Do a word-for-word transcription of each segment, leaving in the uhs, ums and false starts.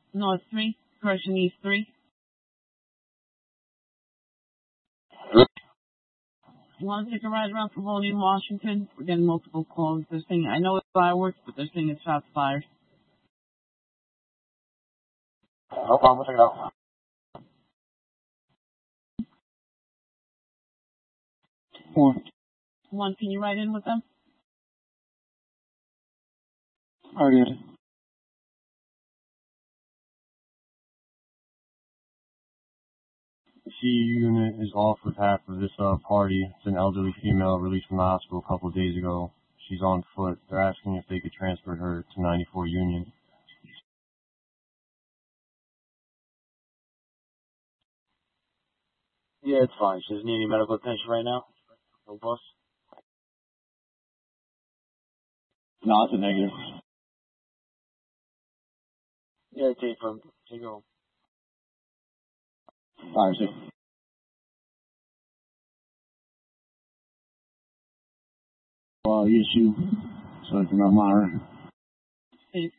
North three, correction, East three. You want to take a ride around Pavonia, Washington? We're getting multiple calls. They're saying, I know it's fireworks, but they're saying it's shots fired. No problem, we'll check it out. One. One, can you ride in with them? Already did it. C unit is off with half of this uh, party. It's an elderly female released from the hospital a couple of days ago. She's on foot. They're asking if they could transport her to ninety-four Union. Yeah, it's fine. She doesn't need any medical attention right now. No bus. No, it's a negative. Yeah, take her. Take her home. Fire six. Well, issue. So it's not monitor. Safe.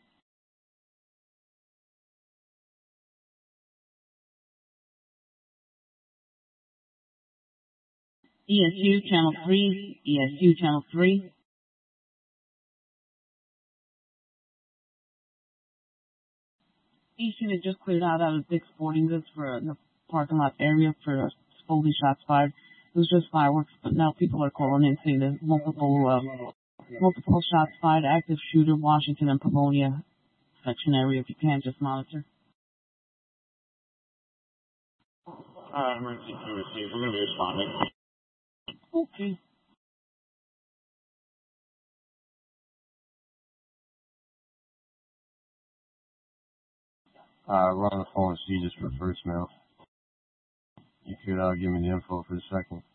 E S U, channel three. E S U, channel three. East unit just cleared out out of Dick's Sporting Goods for the parking lot area for supposedly shots fired. It was just fireworks, but now people are calling in saying there's multiple, uh, multiple shots fired, active shooter, Washington and Pavonia section area. If you can, just monitor. Uh, emergency to receive. We're going to be responding. Okay. Uh, we're on the phone with C just for first mail. You could uh, give me the info for the second.